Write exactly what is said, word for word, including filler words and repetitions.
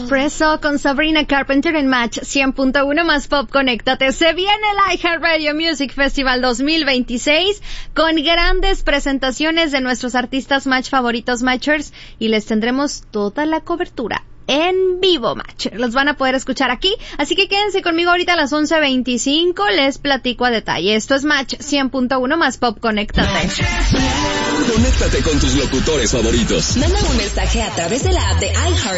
Espresso con Sabrina Carpenter en Match cien punto uno más Pop. Conéctate. Se viene el iHeartRadio Music Festival dos mil veintiséis con grandes presentaciones de nuestros artistas Match favoritos Matchers y les tendremos toda la cobertura en vivo, Matcher. Los van a poder escuchar aquí, así que quédense conmigo ahorita a las once veinticinco, les platico a detalle. Esto es Match cien punto uno más Pop. Conéctate. Conéctate con tus locutores favoritos. Manda un mensaje a través de la app de iHeart